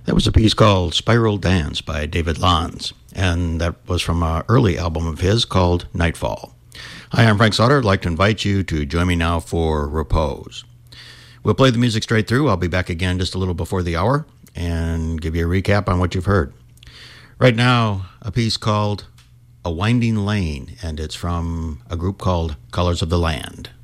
That was a piece called Spiral Dance by David Lanz, and that was from an early album of his called Nightfall. Hi, I'm Frank Sauter. I'd like to invite you to join me now for Repose. We'll play the music straight through. I'll be back again just a little before the hour and give you a recap on what you've heard. Right now, a piece called A Winding Lane, and it's from a group called Colors of the Land.